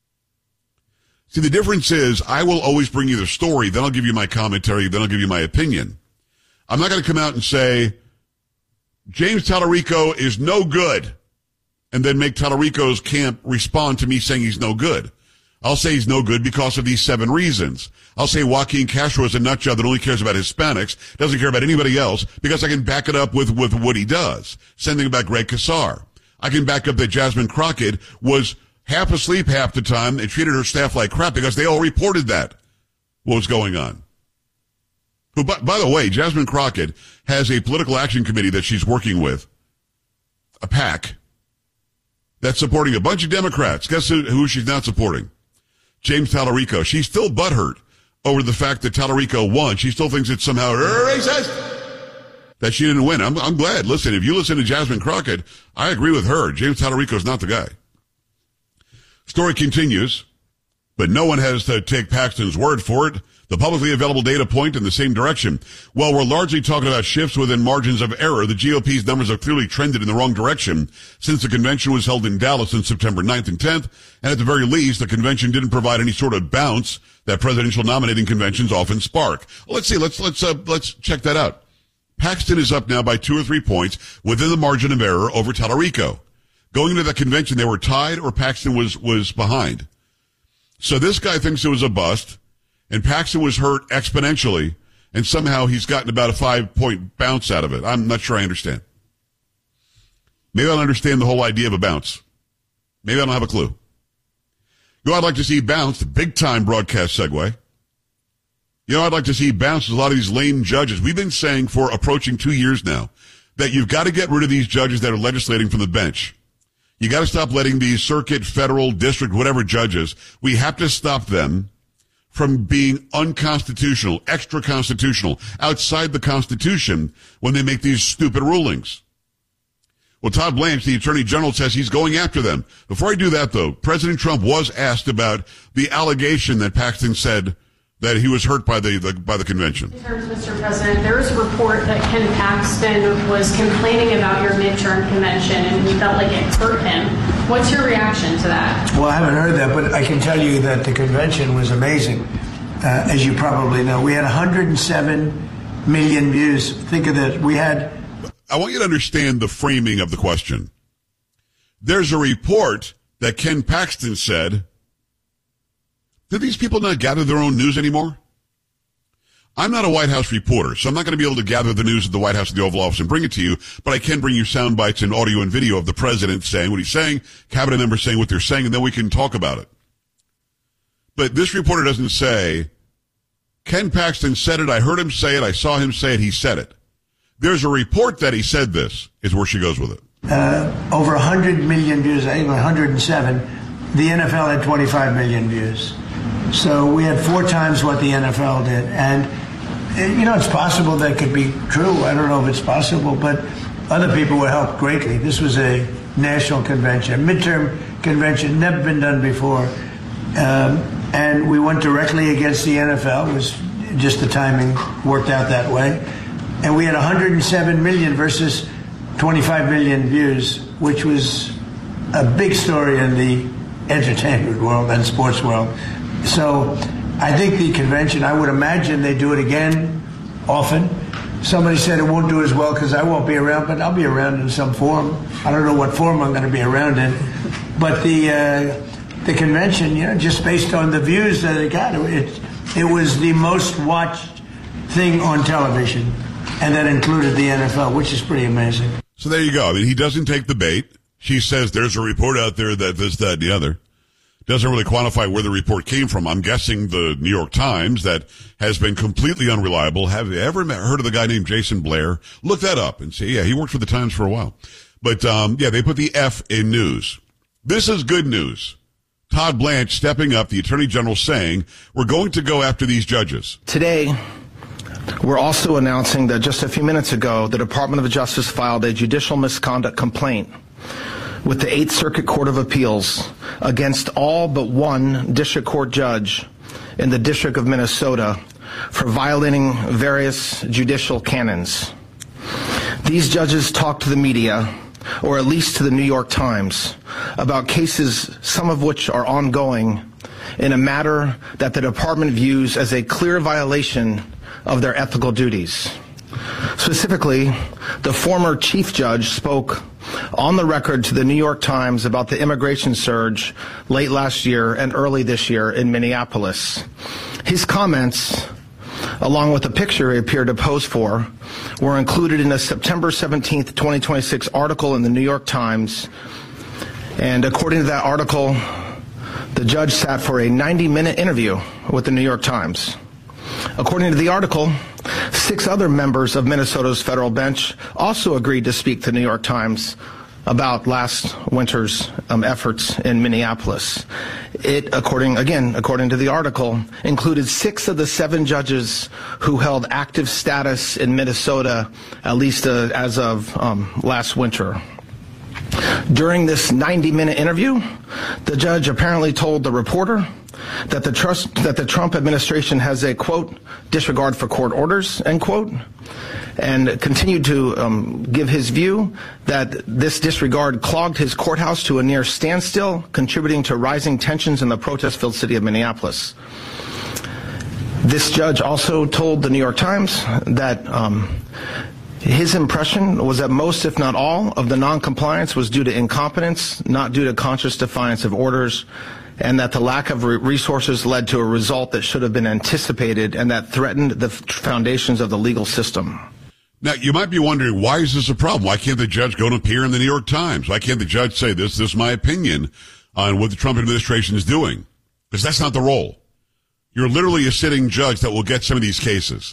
[SPEAKER 1] See, the difference is I will always bring you the story, then I'll give you my commentary, then I'll give you my opinion. I'm not going to come out and say, James Tallarico is no good, and then make Tallarico's camp respond to me saying he's no good. I'll say he's no good because of these 7 reasons. I'll say Joaquin Castro is a nutjob that only cares about Hispanics, doesn't care about anybody else, because I can back it up with what he does. Same thing about Greg Casar. I can back up that Jasmine Crockett was half asleep half the time and treated her staff like crap because they all reported that, what was going on. Who, by the way, Jasmine Crockett has a political action committee that she's working with, a PAC, that's supporting a bunch of Democrats. Guess who she's not supporting? James Tallarico. She's still butthurt over the fact that Tallarico won. She still thinks it's somehow racist that she didn't win. I'm glad. Listen, if you listen to Jasmine Crockett, I agree with her. James Tallarico's not the guy. Story continues, but no one has to take Paxton's word for it. The publicly available data point in the same direction. While we're largely talking about shifts within margins of error, the GOP's numbers have clearly trended in the wrong direction since the convention was held in Dallas on September 9th and 10th. And at the very least, the convention didn't provide any sort of bounce that presidential nominating conventions often spark. Let's see. Let's check that out. Paxton is up now by 2 or 3 points within the margin of error over Tallarico. Going into that convention, they were tied or Paxton was behind. So this guy thinks it was a bust. And Paxton was hurt exponentially, and somehow he's gotten about a 5-point bounce out of it. I'm not sure I understand. Maybe I'll understand the whole idea of a bounce. Maybe I don't have a clue. You know, I'd like to see bounce, the big-time broadcast segue. You know, I'd like to see bounce a lot of these lame judges. We've been saying for approaching 2 years now that you've got to get rid of these judges that are legislating from the bench. You got to stop letting these circuit, federal, district, whatever judges, we have to stop them from being unconstitutional, extra-constitutional, outside the Constitution when they make these stupid rulings. Well, Todd Blanche, the Attorney General, says he's going after them. Before I do that, though, President Trump was asked about the allegation that Paxton said that he was hurt by the convention.
[SPEAKER 6] In terms, Mr. President, there was a report that Ken Paxton was complaining about your midterm convention and he felt like it hurt him. What's your reaction to that?
[SPEAKER 7] Well, I haven't heard that, but I can tell you that the convention was amazing. As you probably know, we had 107 million views. Think of that.
[SPEAKER 1] I want you to understand the framing of the question. There's a report that Ken Paxton said, do these people not gather their own news anymore? I'm not a White House reporter, so I'm not going to be able to gather the news at the White House and the Oval Office and bring it to you, but I can bring you sound bites and audio and video of the president saying what he's saying, cabinet members saying what they're saying, and then we can talk about it. But this reporter doesn't say, Ken Paxton said it, I heard him say it, I saw him say it, he said it. There's a report that he said this, is where she goes with it.
[SPEAKER 7] Over 100 million views, I think 107. The NFL had 25 million views. So we had 4 times what the NFL did. And, you know, it's possible that could be true. I don't know if it's possible, but other people were helped greatly. This was a national convention, a midterm convention, never been done before. And we went directly against the NFL. It was just the timing worked out that way. And we had 107 million versus 25 million views, which was a big story in the entertainment world and sports world. So I think the convention, I would imagine they do it again often. Somebody said it won't do as well because I won't be around, but I'll be around in some form. I don't know what form I'm going to be around in. But the convention, just based on the views that it got, it was the most watched thing on television, and that included the NFL, which is pretty amazing.
[SPEAKER 1] So there you go. I mean, he doesn't take the bait. She says there's a report out there that this, that, and the other. Doesn't really quantify where the report came from. I'm guessing the New York Times, that has been completely unreliable. Have you ever heard of the guy named Jason Blair? Look that up and see. Yeah, he worked for the Times for a while. But, they put the F in news. This is good news. Todd Blanche stepping up, the Attorney General saying, we're going to go after these judges.
[SPEAKER 8] Today, we're also announcing that just a few minutes ago, the Department of Justice filed a judicial misconduct complaint with the 8th Circuit Court of Appeals against all but one district court judge in the District of Minnesota for violating various judicial canons. These judges talked to the media, or at least to the New York Times, about cases, some of which are ongoing, in a matter that the department views as a clear violation of their ethical duties. Specifically, the former chief judge spoke on the record to the New York Times about the immigration surge late last year and early this year in Minneapolis. His comments, along with the picture he appeared to pose for, were included in a September 17th, 2026 article in the New York Times. And according to that article, the judge sat for a 90-minute interview with the New York Times. According to the article, 6 other members of Minnesota's federal bench also agreed to speak to the New York Times about last winter's efforts in Minneapolis. It, according to the article, included 6 of the 7 judges who held active status in Minnesota, at least as of last winter. During this 90-minute interview, the judge apparently told the reporter that the Trump administration has a, quote, disregard for court orders, end quote, and continued to give his view that this disregard clogged his courthouse to a near standstill, contributing to rising tensions in the protest-filled city of Minneapolis. This judge also told the New York Times that his impression was that most, if not all, of the noncompliance was due to incompetence, not due to conscious defiance of orders, and that the lack of resources led to a result that should have been anticipated and that threatened the foundations of the legal system.
[SPEAKER 1] Now, you might be wondering, why is this a problem? Why can't the judge go and appear in the New York Times? Why can't the judge say this is my opinion on what the Trump administration is doing? Because that's not the role. You're literally a sitting judge that will get some of these cases.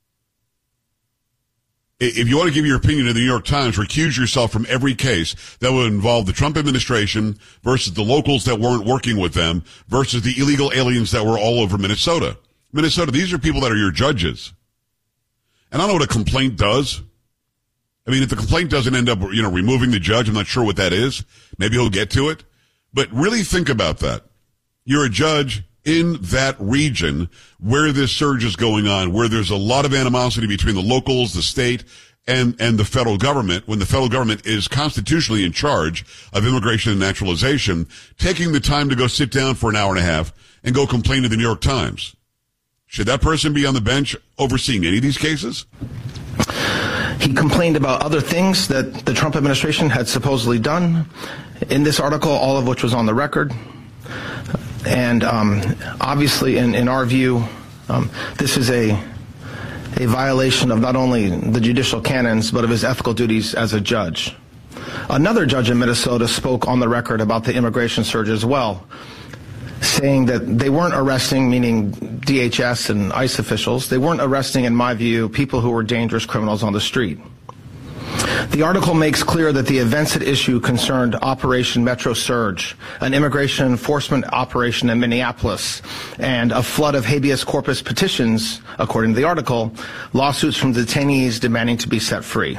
[SPEAKER 1] If you want to give your opinion to the New York Times, recuse yourself from every case that would involve the Trump administration versus the locals that weren't working with them versus the illegal aliens that were all over Minnesota. Minnesota, these are people that are your judges. And I don't know what a complaint does. I mean, if the complaint doesn't end up, removing the judge, I'm not sure what that is. Maybe he'll get to it. But really think about that. You're a judge in that region where this surge is going on, where there's a lot of animosity between the locals, the state, and the federal government, when the federal government is constitutionally in charge of immigration and naturalization, taking the time to go sit down for an hour and a half and go complain to the New York Times. Should that person be on the bench overseeing any of these cases?
[SPEAKER 8] He complained about other things that the Trump administration had supposedly done in this article, all of which was on the record. And obviously, in our view, this is a violation of not only the judicial canons, but of his ethical duties as a judge. Another judge in Minnesota spoke on the record about the immigration surge as well, saying that they weren't arresting, meaning DHS and ICE officials, they weren't arresting, in my view, people who were dangerous criminals on the street. The article makes clear that the events at issue concerned Operation Metro Surge, an immigration enforcement operation in Minneapolis, and a flood of habeas corpus petitions, according to the article, lawsuits from detainees demanding to be set free.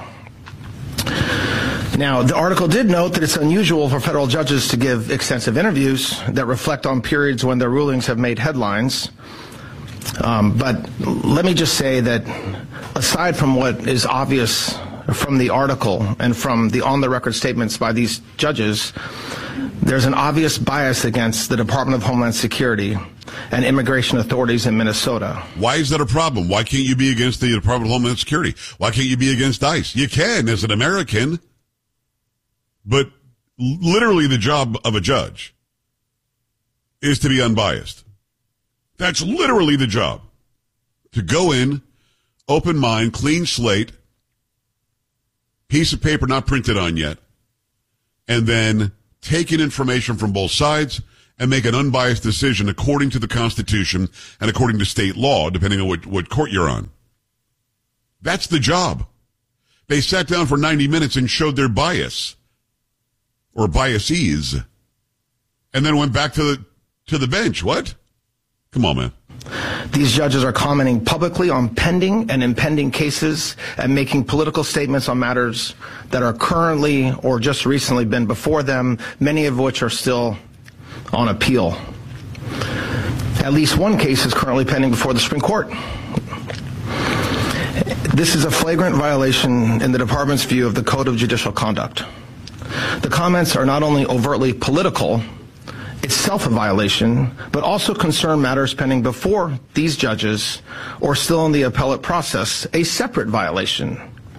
[SPEAKER 8] Now, the article did note that it's unusual for federal judges to give extensive interviews that reflect on periods when their rulings have made headlines. But let me just say that aside from what is obvious from the article and from the on-the-record statements by these judges, There's an obvious bias against the Department of Homeland Security and immigration authorities in Minnesota.
[SPEAKER 1] Why is that a problem? Why can't you be against the Department of Homeland Security? Why can't you be against ICE? You can as an American, but literally the job of a judge is to be unbiased. That's literally the job. To go in, open mind, clean slate, piece of paper not printed on yet, and then take in information from both sides and make an unbiased decision according to the Constitution and according to state law, depending on what court you're on. That's the job. They sat down for 90 minutes and showed their bias, or biases, and then went back to the bench. What? Come on, man.
[SPEAKER 8] These judges are commenting publicly on pending and impending cases and making political statements on matters that are currently or just recently been before them, many of which are still on appeal. At least one case is currently pending before the Supreme Court. This is a flagrant violation in the department's view of the Code of Judicial Conduct. The comments are not only overtly political, itself a violation, but also concern matters pending before these judges or still in the appellate process, a separate violation.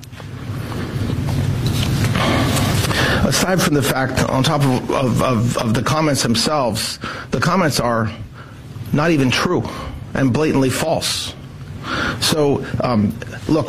[SPEAKER 8] Aside from the fact, on top of the comments themselves, the comments are not even true and blatantly false. So, look,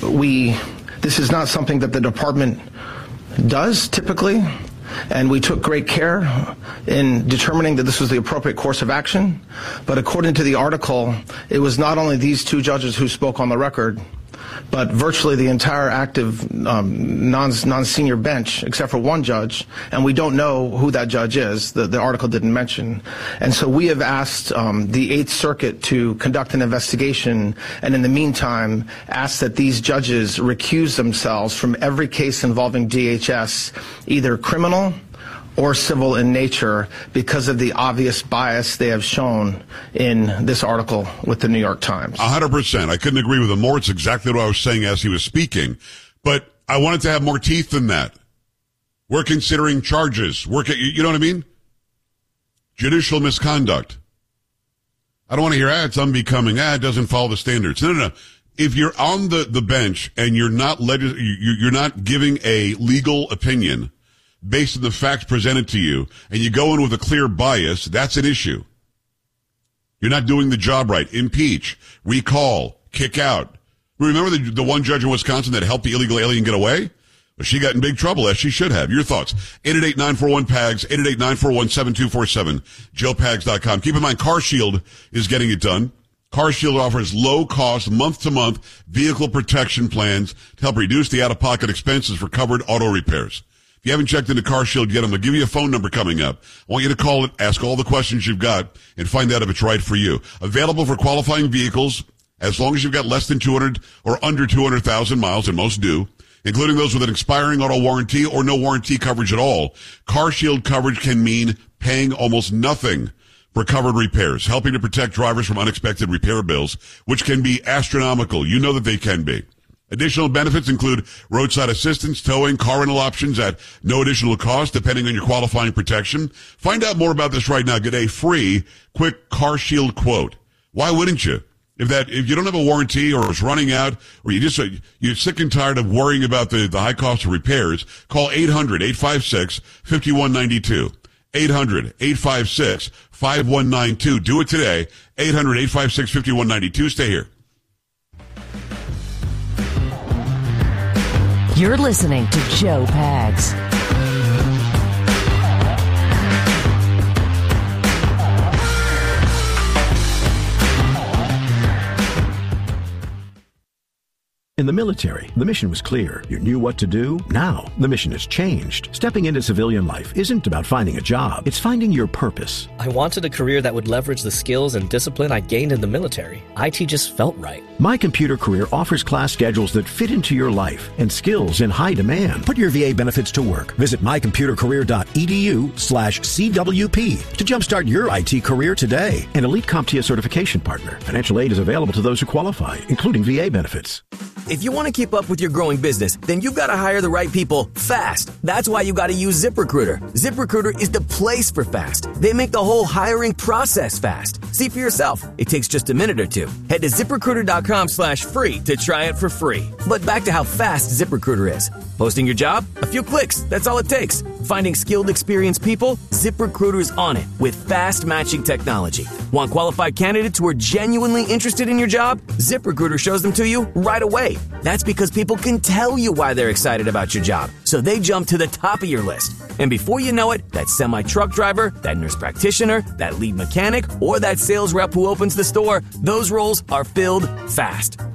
[SPEAKER 8] this is not something that the department does typically, and we took great care in determining that this was the appropriate course of action. But according to the article, it was not only these two judges who spoke on the record, but virtually the entire active non-senior bench, except for one judge, and we don't know who that judge is. The article didn't mention. And so we have asked the Eighth Circuit to conduct an investigation, and in the meantime, asked that these judges recuse themselves from every case involving DHS, either criminal or civil in nature, because of the obvious bias they have shown in this article with the New York Times.
[SPEAKER 1] 100%. I couldn't agree with him more. It's exactly what I was saying as he was speaking. But I wanted to have more teeth than that. We're considering charges. You know what I mean? Judicial misconduct. I don't want to hear, it's unbecoming. It doesn't follow the standards. No. If you're on the bench and you're not you're not giving a legal opinion based on the facts presented to you, and you go in with a clear bias, that's an issue. You're not doing the job right. Impeach, recall, kick out. Remember the one judge in Wisconsin that helped the illegal alien get away? Well, she got in big trouble, as she should have. Your thoughts. 888-941-PAGS, 888-941-7247, joepags.com. Keep in mind, CarShield is getting it done. CarShield offers low-cost, month-to-month vehicle protection plans to help reduce the out-of-pocket expenses for covered auto repairs. If you haven't checked into CarShield yet, I'm going to give you a phone number coming up. I want you to call it, ask all the questions you've got, and find out if it's right for you. Available for qualifying vehicles as long as you've got less than 200 or under 200,000 miles, and most do, including those with an expiring auto warranty or no warranty coverage at all. CarShield coverage can mean paying almost nothing for covered repairs, helping to protect drivers from unexpected repair bills, which can be astronomical. You know that they can be. Additional benefits include roadside assistance, towing, car rental options at no additional cost, depending on your qualifying protection. Find out more about this right now. Get a free, quick CarShield quote. Why wouldn't you? If you don't have a warranty or it's running out, or you're sick and tired of worrying about the high cost of repairs, call 800-856-5192. 800-856-5192. Do it today. 800-856-5192. Stay here.
[SPEAKER 3] You're listening to Joe Pags.
[SPEAKER 9] In the military, the mission was clear. You knew what to do. Now, the mission has changed. Stepping into civilian life isn't about finding a job. It's finding your purpose.
[SPEAKER 10] I wanted a career that would leverage the skills and discipline I gained in the military. IT just felt right.
[SPEAKER 9] My Computer Career offers class schedules that fit into your life and skills in high demand. Put your VA benefits to work. Visit mycomputercareer.edu/CWP to jumpstart your IT career today. An elite CompTIA certification partner. Financial aid is available to those who qualify, including VA benefits.
[SPEAKER 11] If you want to keep up with your growing business, then you've got to hire the right people fast. That's why you got to use ZipRecruiter. ZipRecruiter is the place for fast. They make the whole hiring process fast. See for yourself. It takes just a minute or two. Head to ZipRecruiter.com/free to try it for free. But back to how fast ZipRecruiter is. Posting your job? A few clicks. That's all it takes. Finding skilled, experienced people? ZipRecruiter's on it with fast matching technology. Want qualified candidates who are genuinely interested in your job? ZipRecruiter shows them to you right away. That's because people can tell you why they're excited about your job, so they jump to the top of your list. And before you know it, that semi-truck driver, that nurse practitioner, that lead mechanic, or that sales rep who opens the store, those roles are filled fast.